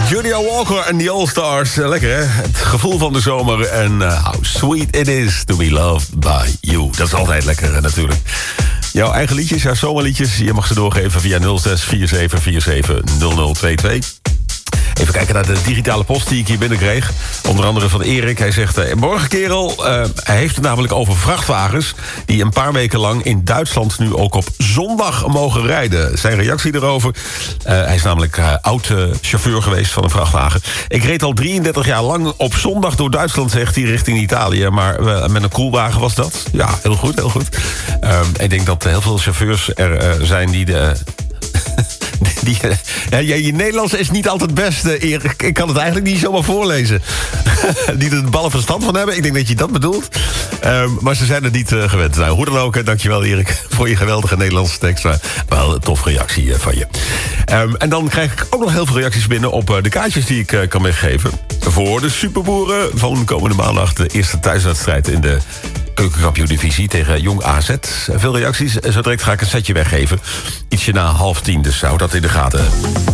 Julia Walker en The All-Stars. Lekker, hè? Het gevoel van de zomer. En how sweet it is to be loved by you. Dat is altijd lekker, natuurlijk. Jouw eigen liedjes, jouw zomerliedjes. Je mag ze doorgeven via 0647470022. Even kijken naar de digitale post die ik hier binnenkreeg. Onder andere van Erik. Hij zegt, morgen kerel, hij heeft het namelijk over vrachtwagens... die een paar weken lang in Duitsland nu ook op zondag mogen rijden. Zijn reactie erover. Hij is namelijk oud-chauffeur geweest van een vrachtwagen. Ik reed al 33 jaar lang op zondag door Duitsland, zegt hij, richting Italië. Maar met een koelwagen was dat. Ja, heel goed, heel goed. Ik denk dat heel veel chauffeurs er zijn die de... je Nederlands is niet altijd best, Erik. Ik kan het eigenlijk niet zomaar voorlezen. Die er de ballen verstand van hebben. Ik denk dat je dat bedoelt. Maar ze zijn het niet gewend. Nou, hoe dan ook, dankjewel Erik voor je geweldige Nederlandse tekst. Wel een tof reactie van je. En dan krijg ik ook nog heel veel reacties binnen op de kaartjes die ik kan weggeven. Voor de Superboeren van komende maandag. De eerste thuiswedstrijd in de Keukenkampioen-divisie tegen Jong AZ. Veel reacties. Zo direct ga ik een setje weggeven. Ietsje na 9:30, dus hou dat in de gaten.